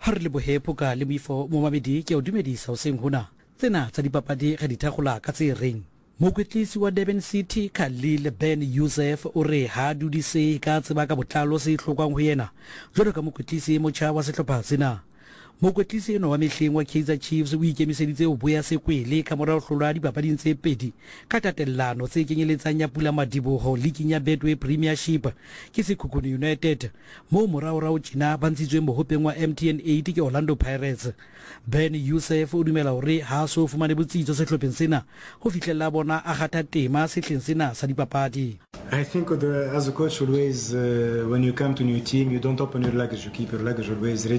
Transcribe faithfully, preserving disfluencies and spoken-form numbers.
ha re le bohepo ka le moifo mo mabedi ke o dumedisa o seng hona tsena tsa dipapadi ga di thagola ka tse reng mokwetlisi wa Durban City Khalil Ben Yusuf o re ha dudise ka tseba ka botlalo se hlokang ho yena jwalo ka mokwetlisi motjha wa sehlopha sena mokwetlisi eno wa mehleng wa Kaizer Chiefs o ikemiseditse ho boya sekwele ka morao hlolwa dipapading tse pedi ka tatellano tse kenyeletsang ya Pula Madiboho League ya Betway Premiership ke Sekhukhune United mo morao rao tjena ba ntshitswe mohopeng wa M T N eight ke Orlando Pirates. Ben Yusuf o dumela hore ha so fumane botsitso sehlopheng sena ho fihlella bona a gata tema sehleng sena sa dipapadi. I think the, as a coach always uh, when you come to a new team you don't open your luggage, you keep your luggage always ready